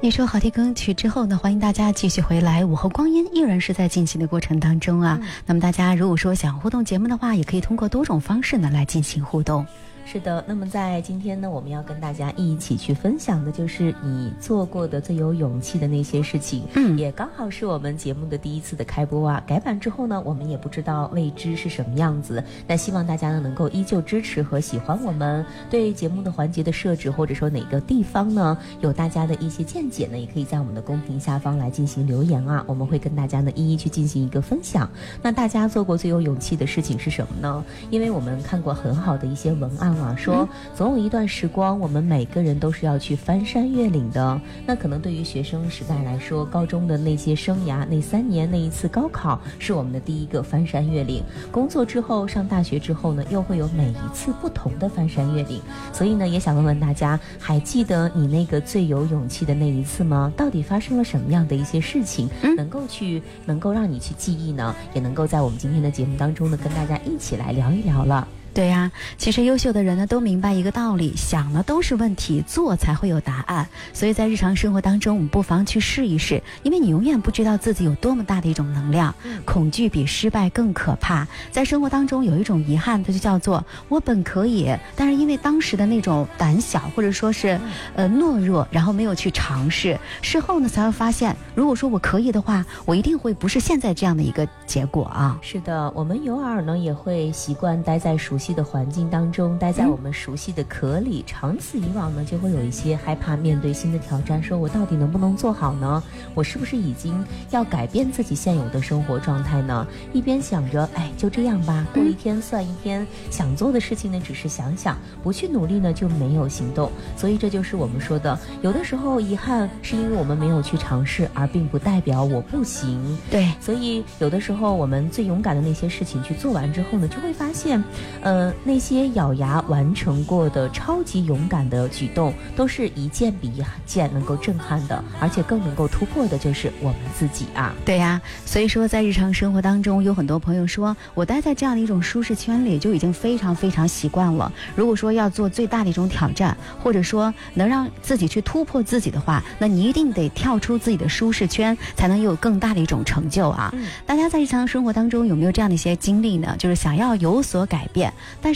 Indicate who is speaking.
Speaker 1: 一首好听歌曲之后呢，欢迎大家继续回来。午后光阴依然是在进行的过程当中啊。那么大家如果说想互动节目的话，也可以通过多种方式呢来进行互动。
Speaker 2: 是的，那么在今天呢，我们要跟大家一起去分享的就是你做过的最有勇气的那些事情。也刚好是我们节目的第一次的开播啊。改版之后呢，我们也不知道未知是什么样子，但希望大家呢能够依旧支持和喜欢我们。对节目的环节的设置，或者说哪个地方呢有大家的一些见解呢，也可以在我们的公屏下方来进行留言啊，我们会跟大家呢一一去进行一个分享。那大家做过最有勇气的事情是什么呢？因为我们看过很好的一些文案说总有一段时光，我们每个人都是要去翻山越岭的。那可能对于学生时代来说，高中的那些生涯，那3年，那一次高考是我们的第一个翻山越岭。工作之后，上大学之后呢，又会有每一次不同的翻山越岭。所以呢，也想问问大家，还记得你那个最有勇气的那一次吗？到底发生了什么样的一些事情，能够让你去记忆呢？也能够在我们今天的节目当中呢，跟大家一起来聊一聊了。
Speaker 1: 对呀，其实优秀的人呢都明白一个道理，想呢都是问题，做才会有答案。所以在日常生活当中，我们不妨去试一试，因为你永远不知道自己有多么大的一种能量。恐惧比失败更可怕。在生活当中有一种遗憾，它就叫做我本可以，但是因为当时的那种胆小或者说是懦弱，然后没有去尝试，事后呢才会发现，如果说我可以的话，我一定会不是现在这样的一个结果啊。
Speaker 2: 是的，我们偶尔呢也会习惯待在熟悉的环境当中，待在我们熟悉的壳里，长此以往呢，就会有一些害怕面对新的挑战，说我到底能不能做好呢？我是不是已经要改变自己现有的生活状态呢？一边想着就这样吧，过一天算一天，想做的事情呢只是想想，不去努力呢就没有行动。所以这就是我们说的，有的时候遗憾是因为我们没有去尝试，而并不代表我不行。
Speaker 1: 对，
Speaker 2: 所以有的时候我们最勇敢的那些事情去做完之后呢，就会发现那些咬牙完成过的超级勇敢的举动，都是一件比一件能够震撼的，而且更能够突破的就是我们自己啊。
Speaker 1: 对呀，所以说在日常生活当中，有很多朋友说我待在这样的一种舒适圈里就已经非常非常习惯了。如果说要做最大的一种挑战，或者说能让自己去突破自己的话，那你一定得跳出自己的舒适圈，才能有更大的一种成就啊。大家在日常生活当中有没有这样的一些经历呢？就是想要有所改变，但